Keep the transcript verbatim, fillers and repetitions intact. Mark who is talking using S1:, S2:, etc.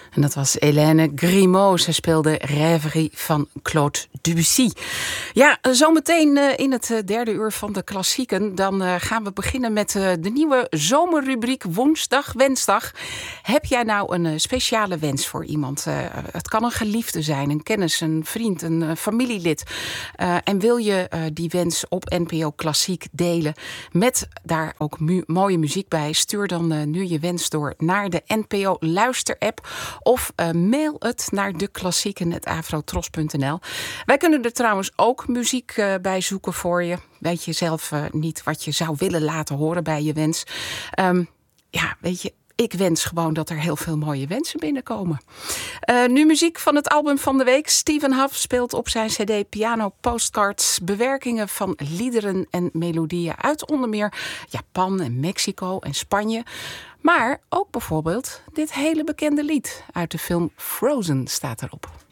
S1: En dat was Hélène Grimaud. Ze speelde Rêverie van Claude Debussy. Ja, zometeen uh, in het uh, derde uur van de klassieken. Dan uh, gaan we beginnen met uh, de nieuwe zomerrubriek Woensdag Wensdag. Heb jij nou een uh, speciale wens voor iemand? Uh, het kan een geliefde zijn, een kennis, een vriend, een uh, familielid. Uh, en wil je uh, die wens op N P O Klassiek delen met daar ook mu- mooie muziek bij? Stuur dan uh, nu je wens door naar de N P O Luister-app of uh, mail het naar de klassieken apenstaartje afrotros punt n l. Wij kunnen er trouwens ook muziek uh, bij zoeken voor je. Weet je zelf uh, niet wat je zou willen laten horen bij je wens? Um, ja, weet je, ik wens gewoon dat er heel veel mooie wensen binnenkomen. Uh, nu muziek van het album van de week. Stephen Huff speelt op zijn cd Piano Postcards bewerkingen van liederen en melodieën uit onder meer Japan en Mexico en Spanje. Maar ook bijvoorbeeld dit hele bekende lied uit de film Frozen staat erop.